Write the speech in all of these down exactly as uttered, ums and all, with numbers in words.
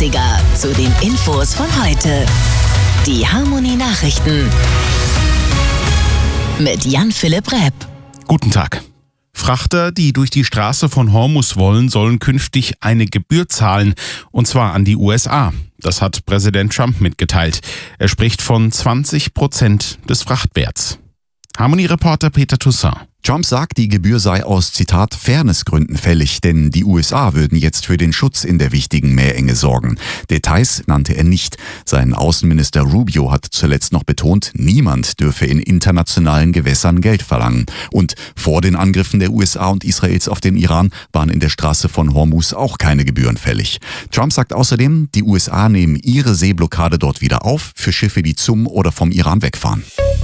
achtziger zu den Infos von heute. Die Harmony Nachrichten mit Jan-Philipp Repp. Guten Tag. Frachter, die durch die Straße von Hormuz wollen, sollen künftig eine Gebühr zahlen, und zwar an die U S A. Das hat Präsident Trump mitgeteilt. Er spricht von zwanzig Prozent des Frachtwerts. Harmony-Reporter Peter Toussaint. Trump sagt, die Gebühr sei aus, Zitat, Fairnessgründen fällig, denn die U S A würden jetzt für den Schutz in der wichtigen Meerenge sorgen. Details nannte er nicht. Sein Außenminister Rubio hat zuletzt noch betont, niemand dürfe in internationalen Gewässern Geld verlangen. Und vor den Angriffen der U S A und Israels auf den Iran waren in der Straße von Hormuz auch keine Gebühren fällig. Trump sagt außerdem, die U S A nehmen ihre Seeblockade dort wieder auf für Schiffe, die zum oder vom Iran wegfahren.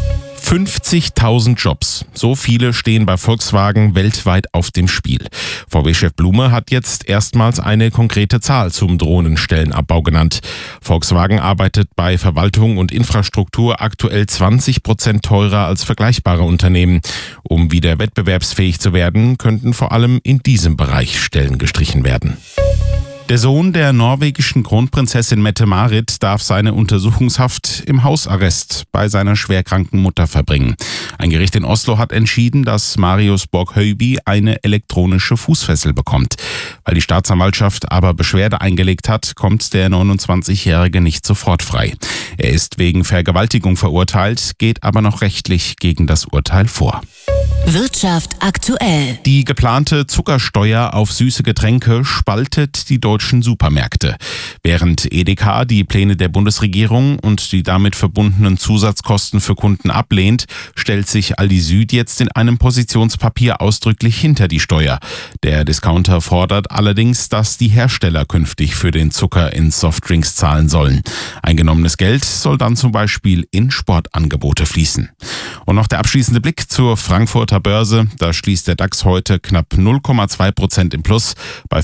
fünfzigtausend Jobs. So viele stehen bei Volkswagen weltweit auf dem Spiel. V W-Chef Blume hat jetzt erstmals eine konkrete Zahl zum Drohnenstellenabbau genannt. Volkswagen arbeitet bei Verwaltung und Infrastruktur aktuell zwanzig Prozent teurer als vergleichbare Unternehmen. Um wieder wettbewerbsfähig zu werden, könnten vor allem in diesem Bereich Stellen gestrichen werden. Der Sohn der norwegischen Kronprinzessin Mette-Marit darf seine Untersuchungshaft im Hausarrest bei seiner schwerkranken Mutter verbringen. Ein Gericht in Oslo hat entschieden, dass Marius Borg-Høiby eine elektronische Fußfessel bekommt. Weil die Staatsanwaltschaft aber Beschwerde eingelegt hat, kommt der neunundzwanzigjährige nicht sofort frei. Er ist wegen Vergewaltigung verurteilt, geht aber noch rechtlich gegen das Urteil vor. Wirtschaft aktuell. Die geplante Zuckersteuer auf süße Getränke spaltet die deutschen Supermärkte. Während Edeka die Pläne der Bundesregierung und die damit verbundenen Zusatzkosten für Kunden ablehnt, stellt sich Aldi Süd jetzt in einem Positionspapier ausdrücklich hinter die Steuer. Der Discounter fordert allerdings, dass die Hersteller künftig für den Zucker in Softdrinks zahlen sollen. Eingenommenes Geld soll dann zum Beispiel in Sportangebote fließen. Und noch der abschließende Blick zur Frankfurter Börse. Da schließt der DAX heute knapp null Komma zwei Prozent im Plus bei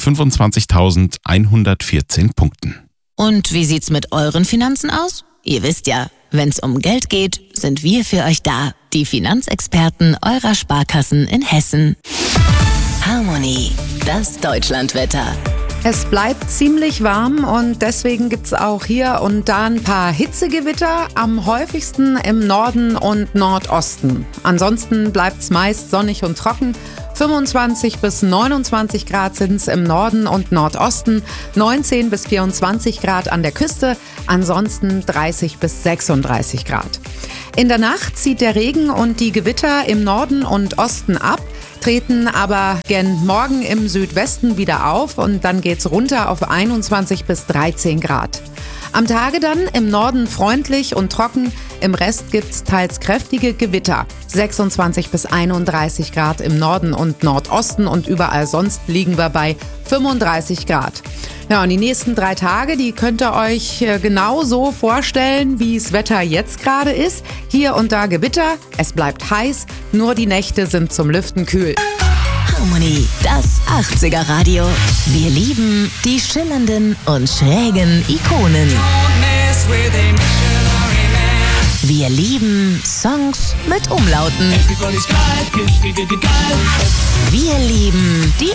fünfundzwanzigtausendeinhundertvierzehn Punkten. Und wie sieht's mit euren Finanzen aus? Ihr wisst ja, wenn's um Geld geht, sind wir für euch da. Die Finanzexperten eurer Sparkassen in Hessen. Harmony, das Deutschlandwetter. Es bleibt ziemlich warm und deswegen gibt's auch hier und da ein paar Hitzegewitter, am häufigsten im Norden und Nordosten. Ansonsten bleibt's meist sonnig und trocken. fünfundzwanzig bis neunundzwanzig Grad sind's im Norden und Nordosten, neunzehn bis vierundzwanzig Grad an der Küste, ansonsten dreißig bis sechsunddreißig Grad. In der Nacht zieht der Regen und die Gewitter im Norden und Osten ab, treten aber gen Morgen im Südwesten wieder auf und dann geht's runter auf einundzwanzig bis dreizehn Grad. Am Tage dann im Norden freundlich und trocken, im Rest gibt's teils kräftige Gewitter. sechsundzwanzig bis einunddreißig Grad im Norden und Nordosten und überall sonst liegen wir bei fünfunddreißig Grad. Ja, und die nächsten drei Tage, die könnt ihr euch genau so vorstellen, wie das Wetter jetzt gerade ist. Hier und da Gewitter, es bleibt heiß, nur die Nächte sind zum Lüften kühl. Harmony, das achtziger Radio. Wir lieben die schillernden und schrägen Ikonen. Wir lieben Songs mit Umlauten. Wir lieben die